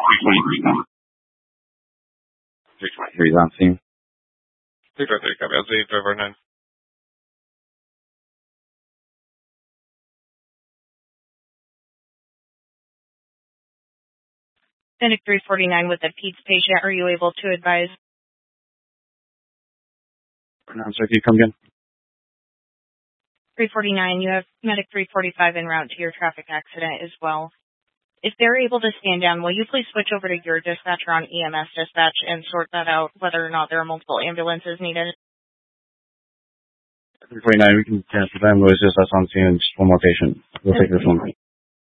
323 on scene. 353, copy. I'll see you 549. Medic 349 with a PEDS patient. Are you able to advise? No, I'm sorry, can you come again? 349, you have Medic 345 en route to your traffic accident as well. If they're able to stand down, will you please switch over to your dispatcher on EMS dispatch and sort that out, whether or not there are multiple ambulances needed? 349, we can cancel them. It's just us on scene and just one more patient. We'll take this one.